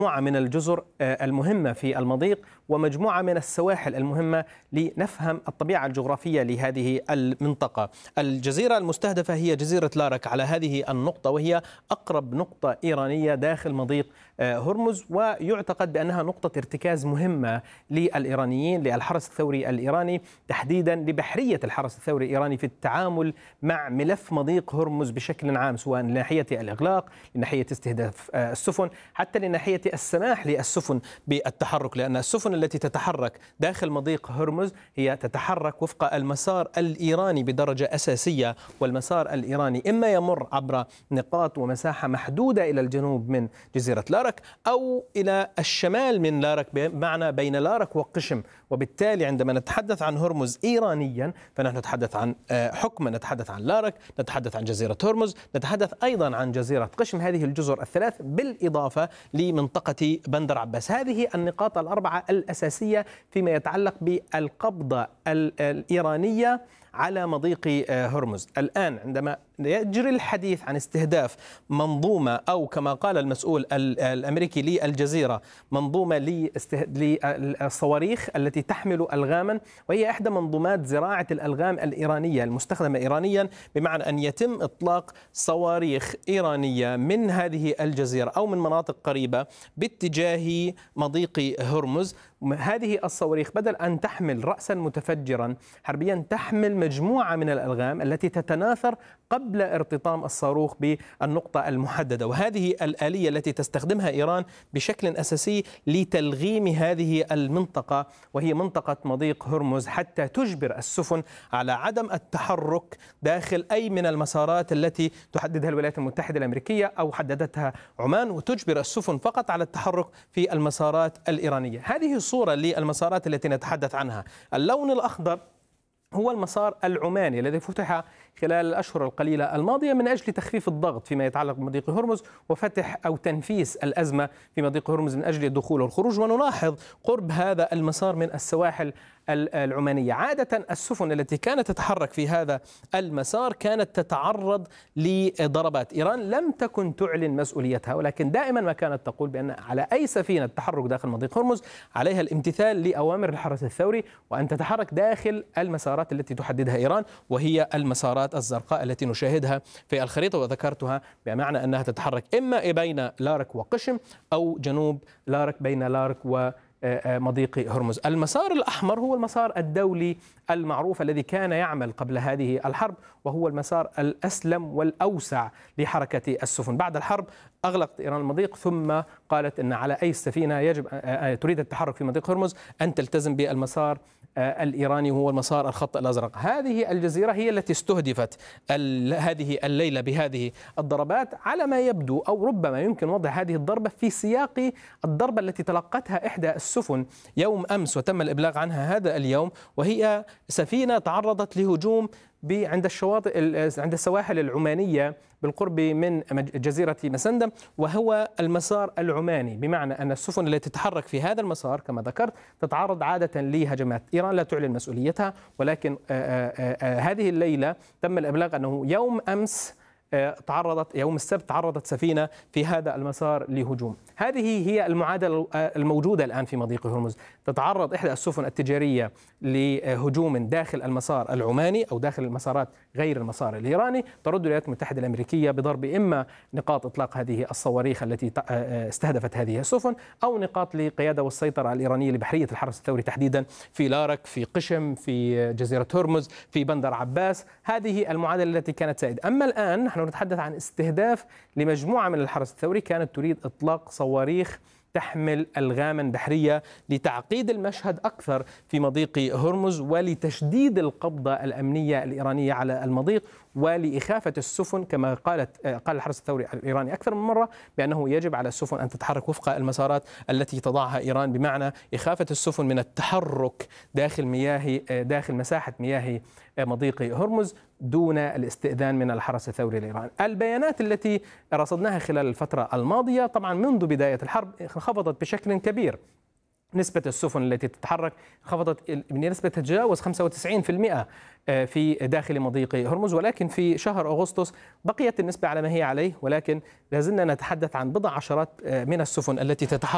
مجموعة من الجزر المهمة في المضيق ومجموعة من السواحل المهمة لنفهم الطبيعة الجغرافية لهذه المنطقة. الجزيرة المستهدفة هي جزيرة لارك على هذه النقطة، وهي أقرب نقطة إيرانية داخل مضيق هرمز، ويعتقد بأنها نقطة ارتكاز مهمة للإيرانيين، للحرس الثوري الإيراني، تحديدا لبحرية الحرس الثوري الإيراني في التعامل مع ملف مضيق هرمز بشكل عام، سواء من ناحية الإغلاق، من ناحية استهداف السفن، حتى لناحية السماح للسفن بالتحرك، لأن السفن التي تتحرك داخل مضيق هرمز هي تتحرك وفق المسار الإيراني بدرجة أساسية، والمسار الإيراني إما يمر عبر نقاط ومساحة محدودة إلى الجنوب من جزيرة لارك أو إلى الشمال من لارك، بمعنى بين لارك وقشم. وبالتالي عندما نتحدث عن هرمز إيرانيا فنحن نتحدث عن حكما، نتحدث عن لارك، نتحدث عن جزيرة هرمز، نتحدث أيضا عن جزيرة قشم، هذه الجزر الثلاث بالإضافة لمنطقة بندر عباس. هذه النقاط الأربعة الأساسية فيما يتعلق بالقبضة الإيرانية على مضيق هرمز. الآن عندما يجري الحديث عن استهداف منظومة، أو كما قال المسؤول الأمريكي للجزيرة، منظومة للصواريخ التي تحمل ألغاما، وهي إحدى منظومات زراعة الألغام الإيرانية المستخدمة إيرانيا، بمعنى أن يتم إطلاق صواريخ إيرانية من هذه الجزيرة أو من مناطق قريبة باتجاه مضيق هرمز. هذه الصواريخ بدل أن تحمل رأسا متفجرا حربيا تحمل مجموعة من الألغام التي تتناثر قبل ارتطام الصاروخ بالنقطة المحددة، وهذه الآلية التي تستخدمها إيران بشكل أساسي لتلغيم هذه المنطقة، وهي منطقة مضيق هرمز، حتى تجبر السفن على عدم التحرك داخل أي من المسارات التي تحددها الولايات المتحدة الأمريكية أو حددتها عمان، وتجبر السفن فقط على التحرك في المسارات الإيرانية. هذه الصورة للمسارات التي نتحدث عنها. اللون الأخضر هو المسار العماني الذي فتح خلال الأشهر القليلة الماضية من أجل تخفيف الضغط فيما يتعلق بمضيق هرمز وفتح أو تنفيس الأزمة في مضيق هرمز من أجل الدخول والخروج. ونلاحظ قرب هذا المسار من السواحل العمانية. عادة السفن التي كانت تتحرك في هذا المسار كانت تتعرض لضربات. إيران لم تكن تعلن مسؤوليتها، ولكن دائما ما كانت تقول بأن على أي سفينة تحرك داخل مضيق هرمز عليها الامتثال لأوامر الحرس الثوري، وأن تتحرك داخل المسارات التي تحددها إيران، وهي المسارات الزرقاء التي نشاهدها في الخريطة، وذكرتها بمعنى أنها تتحرك إما بين لارك وقشم أو جنوب لارك بين لارك ومضيق هرمز. المسار الأحمر هو المسار الدولي المعروف الذي كان يعمل قبل هذه الحرب، وهو المسار الأسلم والأوسع لحركة السفن. بعد الحرب أغلقت إيران المضيق، ثم قالت أن على أي سفينة يجب تريد التحرك في مضيق هرمز أن تلتزم بالمسار الإيراني، وهو المسار الخط الأزرق. هذه الجزيرة هي التي استهدفت هذه الليلة بهذه الضربات، على ما يبدو، أو ربما يمكن وضع هذه الضربة في سياق الضربة التي تلقتها إحدى السفن يوم أمس وتم الإبلاغ عنها هذا اليوم، وهي سفينة تعرضت لهجوم عند الشواطئ عند السواحل العمانية بالقرب من جزيرة مسندم، وهو المسار العماني، بمعنى أن السفن التي تتحرك في هذا المسار كما ذكرت تتعرض عادة لهجمات. إيران لا تعلن مسؤوليتها، ولكن هذه الليلة تم الإبلاغ أنه يوم أمس يوم السبت تعرضت سفينة في هذا المسار لهجوم. هذه هي المعادلة الموجودة الآن في مضيق هرمز. تتعرض إحدى السفن التجارية لهجوم داخل المسار العماني أو داخل المسارات غير المسار الإيراني، ترد الولايات المتحدة الأمريكية بضرب إما نقاط إطلاق هذه الصواريخ التي استهدفت هذه السفن، أو نقاط لقيادة والسيطرة الإيرانية لبحرية الحرس الثوري تحديدا في لارك، في قشم، في جزيرة هرمز، في بندر عباس. هذه المعادلة التي كانت سائدة. أما الآن نحن نتحدث عن استهداف لمجموعة من الحرس الثوري كانت تريد إطلاق صواريخ تحمل ألغاما بحرية لتعقيد المشهد أكثر في مضيق هرمز، ولتشديد القبضة الأمنية الإيرانية على المضيق، ولإخافة السفن. كما قال الحرس الثوري الإيراني أكثر من مرة بأنه يجب على السفن أن تتحرك وفق المسارات التي تضعها إيران، بمعنى إخافة السفن من التحرك داخل مساحة مياه مضيق هرمز دون الاستئذان من الحرس الثوري الإيراني. البيانات التي رصدناها خلال الفترة الماضية طبعا منذ بداية الحرب انخفضت بشكل كبير. نسبة السفن التي تتحرك انخفضت بنسبة تتجاوز 95% في داخل مضيق هرمز، ولكن في شهر أغسطس بقيت النسبة على ما هي عليه، ولكن لازلنا نتحدث عن بضع عشرات من السفن التي تتحرك